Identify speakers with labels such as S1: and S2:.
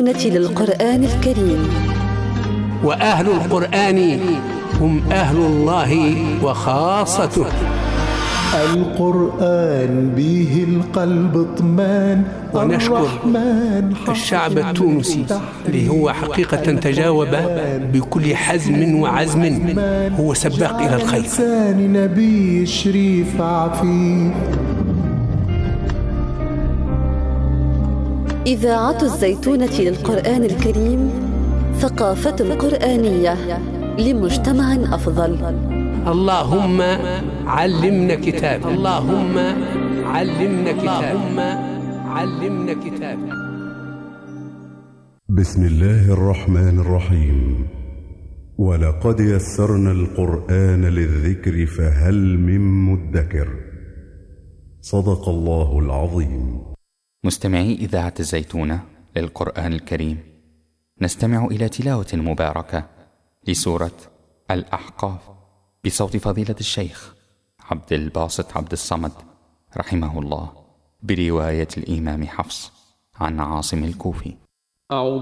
S1: الزيتونة للقرآن الكريم.
S2: وأهل القرآن هم أهل الله وخاصته.
S3: القرآن به القلب اطمان.
S2: ونشكر الشعب التونسي اللي هو حقيقة تجاوب بكل حزم وعزم، هو سباق إلى الخير.
S3: لسان نبي شريف عفيف.
S1: إذاعة الزيتونة للقرآن الكريم، ثقافة قرآنية لمجتمع أفضل.
S2: اللهم علمنا كتاب، اللهم علمنا كتاب، اللهم علمنا كتاب.
S4: بسم الله الرحمن الرحيم. ولقد يسرنا القرآن للذكر فهل من مدكر. صدق الله العظيم.
S5: مستمعي إذاعة الزيتونة للقرآن الكريم، نستمع إلى تلاوة مباركة لسورة الأحقاف بصوت فضيلة الشيخ عبد الباسط عبد الصمد رحمه الله، برواية الإمام حفص عن عاصم الكوفي.